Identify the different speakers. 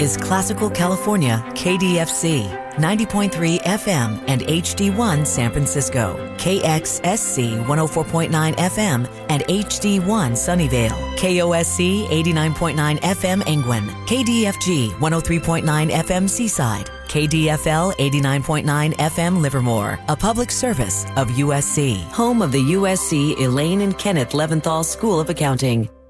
Speaker 1: is Classical California, KDFC, 90.3 FM and HD1 San Francisco, KXSC 104.9 FM and HD1 Sunnyvale, KOSC 89.9 FM Angwin, KDFG 103.9 FM Seaside, KDFL 89.9 FM Livermore, a public service of USC, home of the USC Elaine and Kenneth Leventhal School of Accounting.